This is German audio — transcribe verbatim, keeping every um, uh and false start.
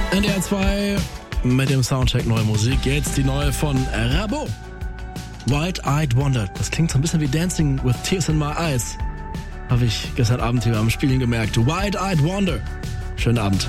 N D R zwei mit dem Soundcheck neue Musik. Jetzt die neue von Rabo. Wide-Eyed Wonder. Das klingt so ein bisschen wie Dancing with Tears in My Eyes. Habe ich gestern Abend hier am Spielen gemerkt. Wide-Eyed Wonder. Schönen Abend.